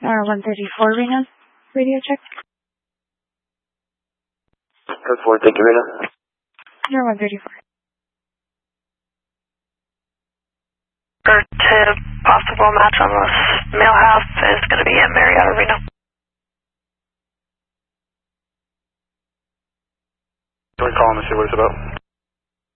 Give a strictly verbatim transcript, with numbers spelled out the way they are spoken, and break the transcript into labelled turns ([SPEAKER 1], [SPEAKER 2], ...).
[SPEAKER 1] Uh, one thirty-four, Rena. Radio check.
[SPEAKER 2] Code four, thank you, Rena.
[SPEAKER 1] You're one thirty-four.
[SPEAKER 3] To possible match on this mail house is going to be in Marietta, Reno.
[SPEAKER 2] We're calling to see what it's about.